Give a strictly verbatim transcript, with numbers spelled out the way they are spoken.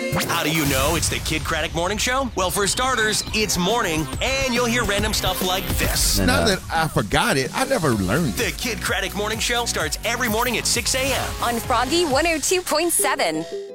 How do you know it's the Kid Craddock Morning Show? Well, for starters, it's morning, and you'll hear random stuff like this. Now that I forgot it, I never learned it. The Kid Craddock Morning Show starts every morning at six a.m. on Froggy one oh two point seven.